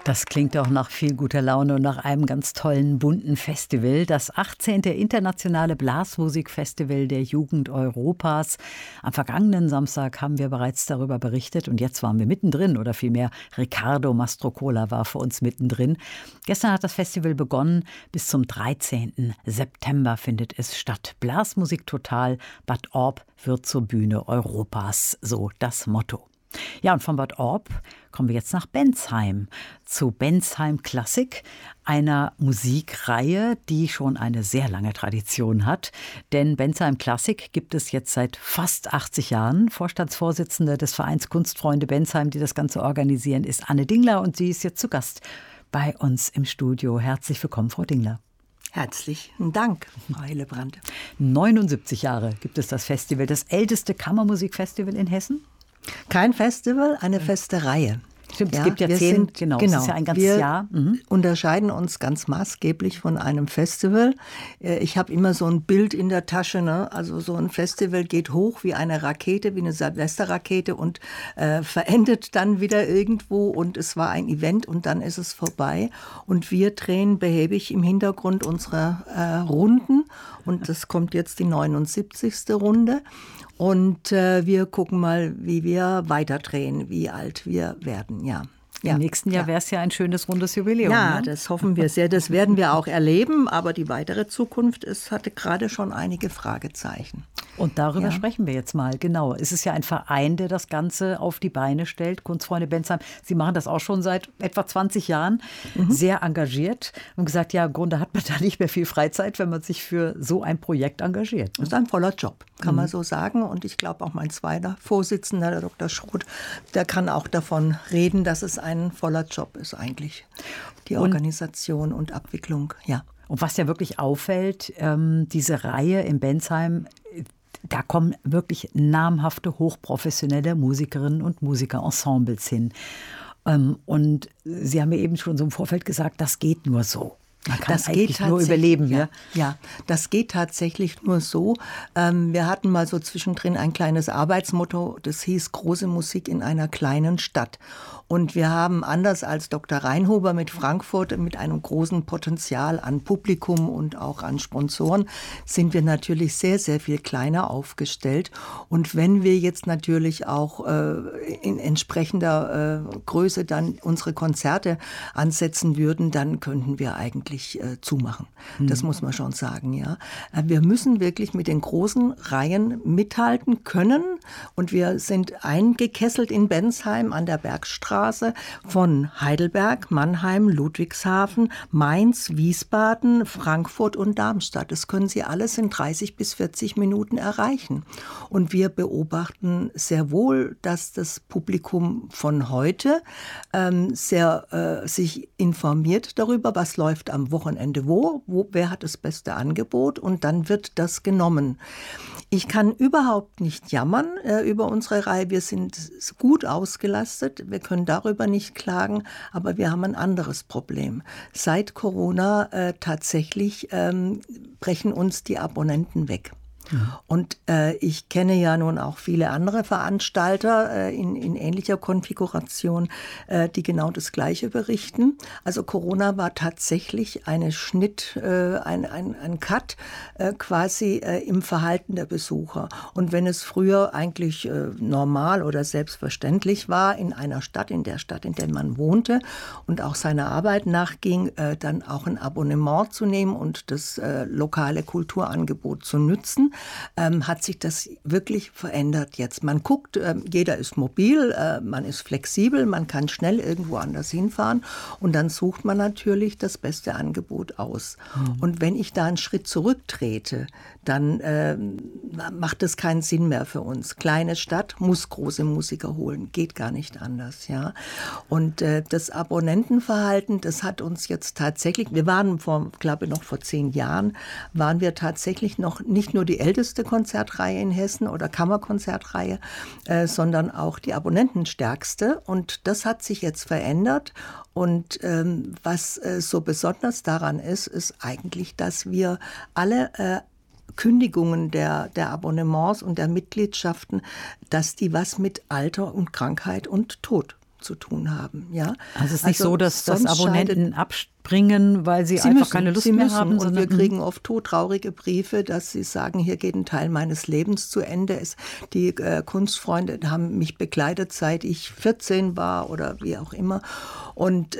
Das klingt doch nach viel guter Laune und nach einem ganz tollen, bunten Festival. Das 18. Internationale Blasmusikfestival der Jugend Europas. Am vergangenen Samstag haben wir bereits darüber berichtet und jetzt waren wir mittendrin, oder vielmehr Riccardo Mastrocola war für uns mittendrin. Gestern hat das Festival begonnen, bis zum 13. September findet es statt. Blasmusik total, Bad Orb wird zur Bühne Europas, so das Motto. Ja, und von Bad Orb kommen wir jetzt nach Bensheim, zu Bensheim Klassik, einer Musikreihe, die schon eine sehr lange Tradition hat. Denn Bensheim Klassik gibt es jetzt seit fast 80 Jahren. Vorstandsvorsitzende des Vereins Kunstfreunde Bensheim, die das Ganze organisieren, ist Anne Dingler und sie ist jetzt zu Gast bei uns im Studio. Herzlich willkommen, Frau Dingler. Herzlichen Dank, Frau Hillebrand. 79 Jahre gibt es das Festival, das älteste Kammermusikfestival in Hessen. Kein Festival, eine feste Reihe. Stimmt, es gibt ja 10, genau, das ist ja ein ganzes Jahr. Wir unterscheiden uns ganz maßgeblich von einem Festival. Ich habe immer so ein Bild in der Tasche, ne? Also so ein Festival geht hoch wie eine Rakete, wie eine Silvesterrakete und verendet dann wieder irgendwo und es war ein Event und dann ist es vorbei. Und wir drehen behäbig im Hintergrund unsere Runden und das kommt jetzt die 79. Runde. Und wir gucken mal, wie wir weiterdrehen, wie alt wir werden, ja. Im nächsten Jahr wäre es ja ein schönes, rundes Jubiläum. Ja, ne? Das hoffen wir sehr. Das werden wir auch erleben. Aber die weitere Zukunft hatte gerade schon einige Fragezeichen. Und darüber sprechen wir jetzt mal. Genau. Es ist ja ein Verein, der das Ganze auf die Beine stellt. Kunstfreunde Bensheim. Sie machen das auch schon seit etwa 20 Jahren. Sehr engagiert. Und gesagt, ja, im Grunde hat man da nicht mehr viel Freizeit, wenn man sich für so ein Projekt engagiert. Das ist ein voller Job, kann man so sagen. Und ich glaube auch mein zweiter Vorsitzender, der Dr. Schroth, der kann auch davon reden, dass es ein voller Job ist eigentlich. Die Organisation und Abwicklung, ja. Und was ja wirklich auffällt, diese Reihe in Bensheim, da kommen wirklich namhafte, hochprofessionelle Musikerinnen und Musiker-Ensembles hin. Und Sie haben mir eben schon so im Vorfeld gesagt, das geht nur so. Man kann das eigentlich nur überleben. Ja, das geht tatsächlich nur so. Wir hatten mal so zwischendrin ein kleines Arbeitsmotto, das hieß große Musik in einer kleinen Stadt. Und wir haben anders als Dr. Reinhuber mit Frankfurt mit einem großen Potenzial an Publikum und auch an Sponsoren sind wir natürlich sehr, sehr viel kleiner aufgestellt. Und wenn wir jetzt natürlich auch in entsprechender Größe dann unsere Konzerte ansetzen würden, dann könnten wir eigentlich zumachen. Das muss man schon sagen, ja. Wir müssen wirklich mit den großen Reihen mithalten können. Und wir sind eingekesselt in Bensheim an der Bergstraße von Heidelberg, Mannheim, Ludwigshafen, Mainz, Wiesbaden, Frankfurt und Darmstadt. Das können Sie alles in 30 bis 40 Minuten erreichen. Und wir beobachten sehr wohl, dass das Publikum von heute sich informiert darüber, was läuft am Wochenende wer hat das beste Angebot und dann wird das genommen. Ich kann überhaupt nicht jammern über unsere Reihe. Wir sind gut ausgelastet. Wir können darüber nicht klagen, aber wir haben ein anderes Problem. Seit Corona tatsächlich brechen uns die Abonnenten weg. Und ich kenne ja nun auch viele andere Veranstalter in ähnlicher Konfiguration, die genau das Gleiche berichten. Also Corona war tatsächlich ein Cut quasi im Verhalten der Besucher. Und wenn es früher eigentlich normal oder selbstverständlich war, in einer Stadt, in der man wohnte und auch seiner Arbeit nachging, dann auch ein Abonnement zu nehmen und das lokale Kulturangebot zu nützen, hat sich das wirklich verändert jetzt. Man guckt, jeder ist mobil, man ist flexibel, man kann schnell irgendwo anders hinfahren und dann sucht man natürlich das beste Angebot aus. Und wenn ich da einen Schritt zurücktrete, dann macht es keinen Sinn mehr für uns. Kleine Stadt muss große Musiker holen, geht gar nicht anders. Ja? Und das Abonnentenverhalten, das hat uns jetzt tatsächlich, wir waren noch vor 10 Jahren, waren wir tatsächlich noch nicht nur die älteste Konzertreihe in Hessen oder Kammerkonzertreihe, sondern auch die abonnentenstärkste. Und das hat sich jetzt verändert. Und was so besonders daran ist eigentlich, dass wir alle Kündigungen der Abonnements und der Mitgliedschaften, dass die was mit Alter und Krankheit und Tod zu tun haben. Ja? Also es ist nicht so, dass Abonnenten abspringen, weil sie einfach keine Lust mehr haben. Und wir kriegen oft todtraurige Briefe, dass sie sagen, hier geht ein Teil meines Lebens zu Ende. Die Kunstfreunde haben mich begleitet, seit ich 14 war oder wie auch immer. Und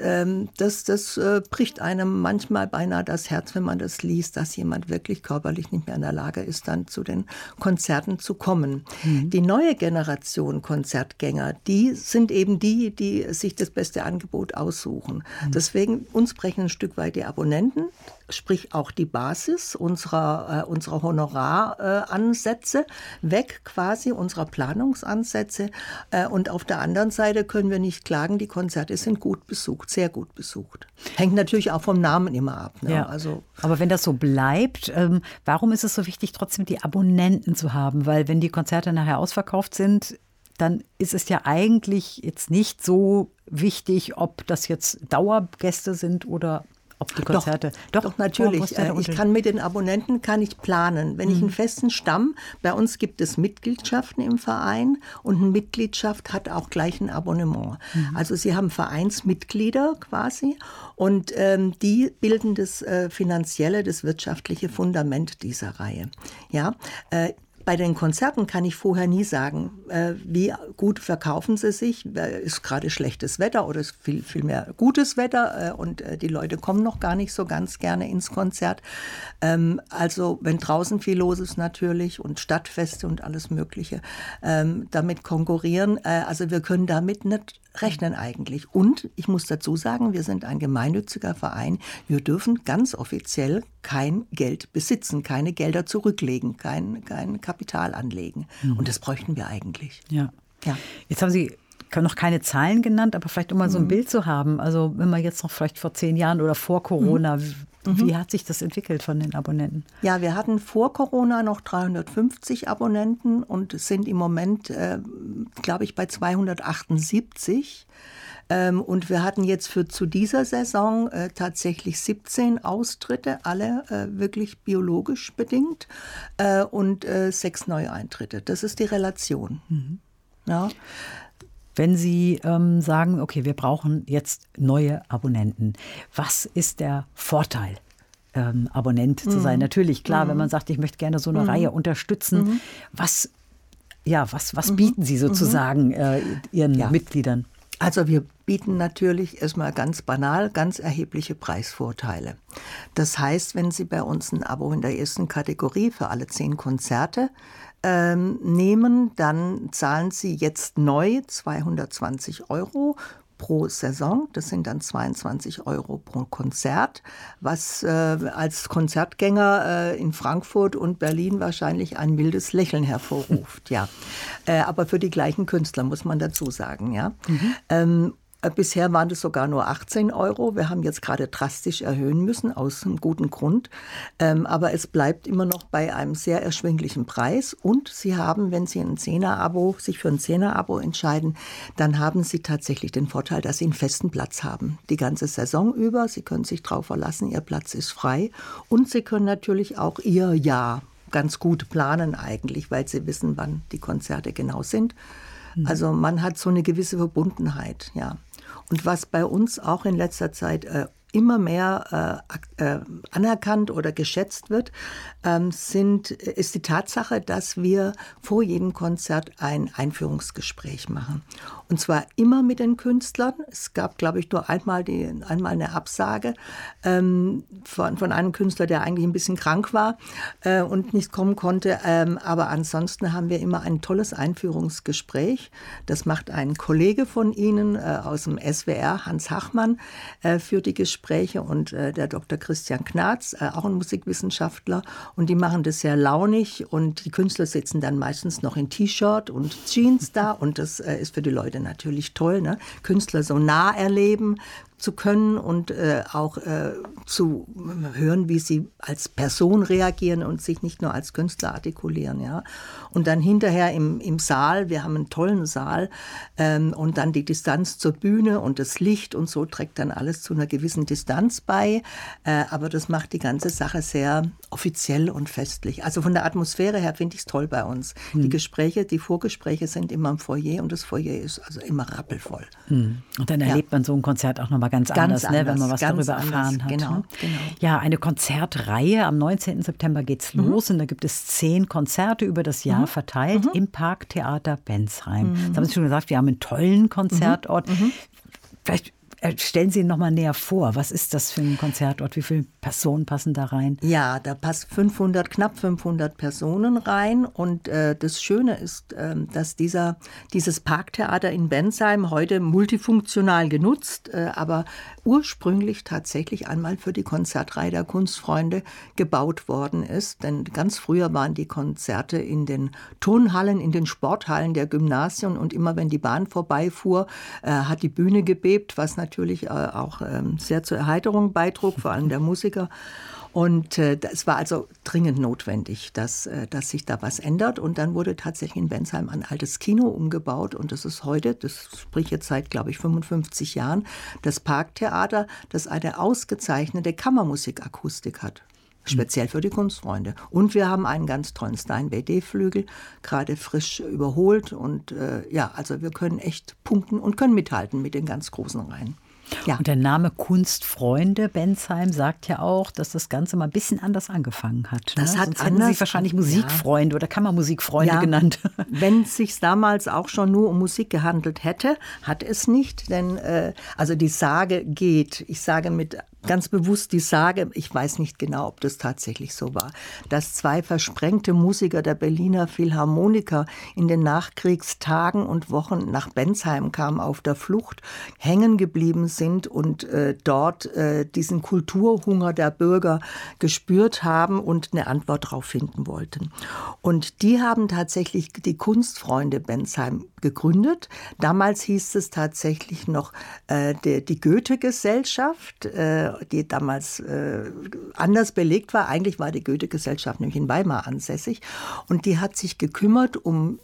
das bricht einem manchmal beinahe das Herz, wenn man das liest, dass jemand wirklich körperlich nicht mehr in der Lage ist, dann zu den Konzerten zu kommen. Die neue Generation Konzertgänger, die sind eben die sich das beste Angebot aussuchen. Deswegen, uns brechen ein Stück weit die Abonnenten, sprich auch die Basis unserer Honoraransätze weg quasi, unserer Planungsansätze. Und auf der anderen Seite können wir nicht klagen, die Konzerte sind gut besucht, sehr gut besucht. Hängt natürlich auch vom Namen immer ab. Ne? Ja. Also, aber wenn das so bleibt, warum ist es so wichtig, trotzdem die Abonnenten zu haben? Weil wenn die Konzerte nachher ausverkauft sind, dann ist es ja eigentlich jetzt nicht so wichtig, ob das jetzt Dauergäste sind oder ob die Konzerte. Doch natürlich. Ich kann mit den Abonnenten planen. Wenn ich einen festen Stamm, bei uns gibt es Mitgliedschaften im Verein und eine Mitgliedschaft hat auch gleich ein Abonnement. Also Sie haben Vereinsmitglieder quasi und die bilden das finanzielle, das wirtschaftliche Fundament dieser Reihe. Ja. Bei den Konzerten kann ich vorher nie sagen, wie gut verkaufen sie sich. Ist gerade schlechtes Wetter oder ist viel mehr gutes Wetter und die Leute kommen noch gar nicht so ganz gerne ins Konzert. Also wenn draußen viel los ist natürlich und Stadtfeste und alles Mögliche damit konkurrieren. Also wir können damit nicht rechnen eigentlich. Und ich muss dazu sagen, wir sind ein gemeinnütziger Verein. Wir dürfen ganz offiziell kein Geld besitzen, keine Gelder zurücklegen, kein Kapital anlegen. Und das bräuchten wir eigentlich. Ja. Jetzt haben Sie noch keine Zahlen genannt, aber vielleicht um mal so ein Bild zu haben. Also wenn man jetzt noch vielleicht vor 10 Jahren oder vor Corona, wie hat sich das entwickelt von den Abonnenten? Ja, wir hatten vor Corona noch 350 Abonnenten und sind im Moment, glaube ich, bei 278. Und wir hatten jetzt zu dieser Saison tatsächlich 17 Austritte, alle wirklich biologisch bedingt und 6 Neueintritte. Das ist die Relation. Ja. Wenn Sie sagen, okay, wir brauchen jetzt neue Abonnenten, was ist der Vorteil, Abonnent zu sein? Natürlich, klar, wenn man sagt, ich möchte gerne so eine Reihe unterstützen, was bieten Sie sozusagen Ihren Mitgliedern? Also wir bieten natürlich erstmal ganz banal ganz erhebliche Preisvorteile. Das heißt, wenn Sie bei uns ein Abo in der ersten Kategorie für alle 10 Konzerte nehmen, dann zahlen Sie jetzt neu 220 € pro Saison. Das sind dann 22 € pro Konzert, was als Konzertgänger in Frankfurt und Berlin wahrscheinlich ein mildes Lächeln hervorruft. Ja, aber für die gleichen Künstler muss man dazu sagen. Ja. Bisher waren es sogar nur 18 €. Wir haben jetzt gerade drastisch erhöhen müssen, aus einem guten Grund. Aber es bleibt immer noch bei einem sehr erschwinglichen Preis. Und Sie haben, wenn Sie sich für ein 10er-Abo entscheiden, dann haben Sie tatsächlich den Vorteil, dass Sie einen festen Platz haben. Die ganze Saison über. Sie können sich darauf verlassen, Ihr Platz ist frei. Und Sie können natürlich auch Ihr Jahr ganz gut planen eigentlich, weil Sie wissen, wann die Konzerte genau sind. Also man hat so eine gewisse Verbundenheit, ja. Und was bei uns auch in letzter Zeit immer mehr anerkannt oder geschätzt wird, ist die Tatsache, dass wir vor jedem Konzert ein Einführungsgespräch machen. Und zwar immer mit den Künstlern. Es gab, glaube ich, nur einmal eine Absage von einem Künstler, der eigentlich ein bisschen krank war und nicht kommen konnte. Aber ansonsten haben wir immer ein tolles Einführungsgespräch. Das macht ein Kollege von Ihnen aus dem SWR, Hans Hachmann, für die Gespräche und der Dr. Christian Knarz, auch ein Musikwissenschaftler. Und die machen das sehr launig und die Künstler sitzen dann meistens noch in T-Shirt und Jeans da und das ist für die Leute natürlich toll, ne? Künstler so nah erleben, zu können und auch zu hören, wie sie als Person reagieren und sich nicht nur als Künstler artikulieren. Ja. Und dann hinterher im Saal, wir haben einen tollen Saal, und dann die Distanz zur Bühne und das Licht und so trägt dann alles zu einer gewissen Distanz bei. Aber das macht die ganze Sache sehr offiziell und festlich. Also von der Atmosphäre her finde ich es toll bei uns. Die Gespräche, die Vorgespräche sind immer im Foyer und das Foyer ist also immer rappelvoll. Und dann erlebt man so ein Konzert auch nochmal ganz anders, ne, wenn man was darüber erfahren hat. Genau. Ja, eine Konzertreihe. Am 19. September geht's los und da gibt es 10 Konzerte über das Jahr verteilt im Parktheater Bensheim. Das haben Sie schon gesagt, wir haben einen tollen Konzertort. Vielleicht stellen Sie ihn noch mal näher vor. Was ist das für ein Konzertort? Wie viele Personen passen da rein? Ja, da passt knapp 500 Personen rein. Und das Schöne ist, dass dieses Parktheater in Bensheim heute multifunktional genutzt, aber ursprünglich tatsächlich einmal für die Konzertreihe der Kunstfreunde gebaut worden ist. Denn ganz früher waren die Konzerte in den Turnhallen, in den Sporthallen der Gymnasien. Und immer wenn die Bahn vorbeifuhr, hat die Bühne gebebt, was natürlich auch sehr zur Erheiterung beitrug, vor allem der Musiker. Und es war also dringend notwendig, dass sich da was ändert. Und dann wurde tatsächlich in Bensheim ein altes Kino umgebaut. Und das ist heute, das spricht jetzt seit, glaube ich, 55 Jahren, das Parktheater, das eine ausgezeichnete Kammermusikakustik hat. Speziell für die Kunstfreunde. Und wir haben einen ganz tollen Steinway D-Flügel, gerade frisch überholt. Und also wir können echt punkten und können mithalten mit den ganz großen Reihen. Ja. Und der Name Kunstfreunde Bensheim sagt ja auch, dass das Ganze mal ein bisschen anders angefangen hat. Ne? Das hat Sonst hätten Sie wahrscheinlich Musikfreunde oder Kammermusikfreunde genannt. Wenn es sich damals auch schon nur um Musik gehandelt hätte, hat es nicht. Denn also die Sage geht, ich sage ganz bewusst die Sage, ich weiß nicht genau, ob das tatsächlich so war, dass 2 versprengte Musiker der Berliner Philharmoniker in den Nachkriegstagen und Wochen nach Bensheim kamen, auf der Flucht, hängen geblieben sind und dort diesen Kulturhunger der Bürger gespürt haben und eine Antwort darauf finden wollten. Und die haben tatsächlich die Kunstfreunde Bensheim gegründet. Damals hieß es tatsächlich noch die Goethe-Gesellschaft, die damals anders belegt war. Eigentlich war die Goethe-Gesellschaft nämlich in Weimar ansässig. Und die hat sich gekümmert um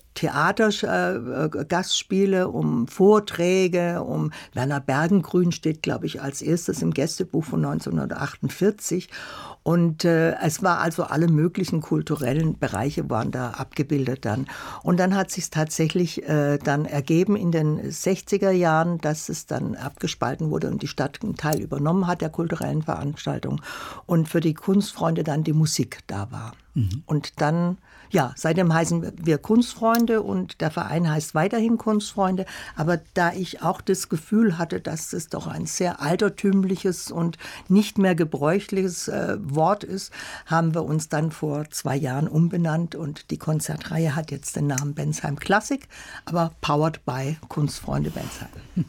Theatergastspiele, um Vorträge, um Werner Bergengrün steht, glaube ich, als erstes im Gästebuch von 1948. Und es war also alle möglichen kulturellen Bereiche waren da abgebildet dann. Und dann hat sich tatsächlich dann ergeben in den 60er Jahren, dass es dann abgespalten wurde und die Stadt einen Teil übernommen hat der kulturellen Veranstaltung und für die Kunstfreunde dann die Musik da war. Und dann, seitdem heißen wir Kunstfreunde und der Verein heißt weiterhin Kunstfreunde. Aber da ich auch das Gefühl hatte, dass es doch ein sehr altertümliches und nicht mehr gebräuchliches Wort ist, haben wir uns dann vor 2 Jahren umbenannt und die Konzertreihe hat jetzt den Namen Bensheim Klassik, aber powered by Kunstfreunde Bensheim.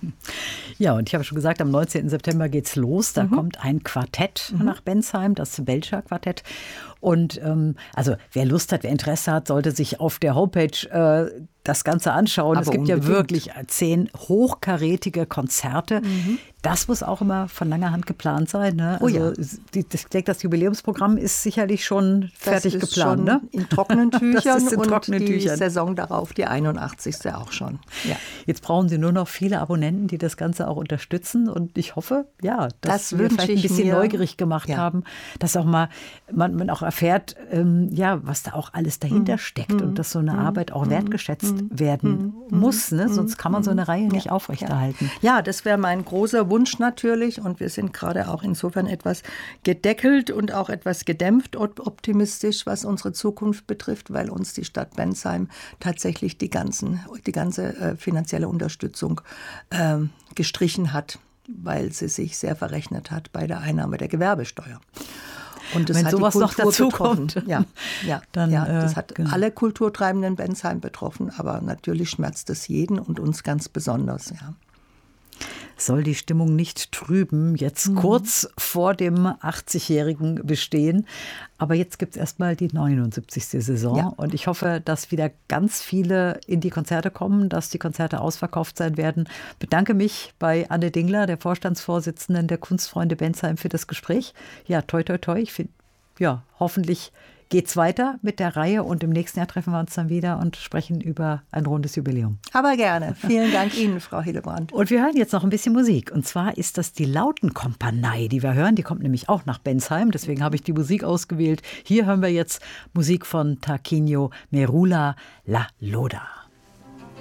Ja, und ich habe schon gesagt, am 19. September geht's los. Da kommt ein Quartett nach Bensheim, das Belcher Quartett. Und also wer Lust hat, wer Interesse hat, sollte sich auf der Homepage das Ganze anschauen. Es gibt ja wirklich 10 hochkarätige Konzerte. Das muss auch immer von langer Hand geplant sein. Ne? Also ich denke, das Jubiläumsprogramm ist sicherlich schon fertig geplant. Das ist schon in trockenen Tüchern das ist in trockenen und die Tüchern. Saison darauf, die 81. auch schon. Ja. Jetzt brauchen Sie nur noch viele Abonnenten, die das Ganze auch unterstützen. Und ich hoffe, dass wir vielleicht ein bisschen neugierig gemacht haben, dass auch mal man auch erfährt, was da auch alles dahinter steckt und dass so eine Arbeit auch wertgeschätzt werden muss. Ne? Sonst kann man so eine Reihe nicht aufrechterhalten. Ja, das wäre mein großer Wunsch natürlich. Und wir sind gerade auch insofern etwas gedeckelt und auch etwas gedämpft optimistisch, was unsere Zukunft betrifft, weil uns die Stadt Bensheim tatsächlich die ganze finanzielle Unterstützung gestrichen hat, weil sie sich sehr verrechnet hat bei der Einnahme der Gewerbesteuer. Und das wenn hat sowas die noch dazu betroffen. kommt. Das hat alle Kulturtreibenden Bensheim betroffen, aber natürlich schmerzt es jeden und uns ganz besonders. Ja. soll die Stimmung nicht trüben, jetzt kurz vor dem 80-jährigen Bestehen. Aber jetzt gibt es erstmal die 79. Saison. Ja. Und ich hoffe, dass wieder ganz viele in die Konzerte kommen, dass die Konzerte ausverkauft sein werden. Bedanke mich bei Anne Dingler, der Vorstandsvorsitzenden der Kunstfreunde Bensheim, für das Gespräch. Ja, toi, toi, toi. Ich finde, ja, hoffentlich geht's weiter mit der Reihe und im nächsten Jahr treffen wir uns dann wieder und sprechen über ein rundes Jubiläum. Aber gerne. Vielen Dank Ihnen, Frau Hillebrand. Und wir hören jetzt noch ein bisschen Musik. Und zwar ist das die Lautenkompanie, die wir hören. Die kommt nämlich auch nach Bensheim. Deswegen habe ich die Musik ausgewählt. Hier hören wir jetzt Musik von Tarquinio Merula, La Loda.